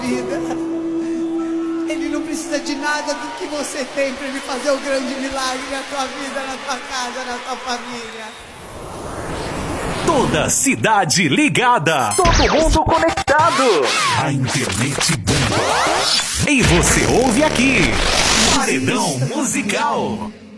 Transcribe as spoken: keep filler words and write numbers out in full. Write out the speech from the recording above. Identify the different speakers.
Speaker 1: vida. Ele não precisa de nada do que você tem para ele fazer o grande milagre na tua vida, na tua casa, na tua família.
Speaker 2: Toda cidade ligada.
Speaker 3: Todo mundo conectado.
Speaker 2: A internet bomba. E você ouve aqui. Paredão Musical.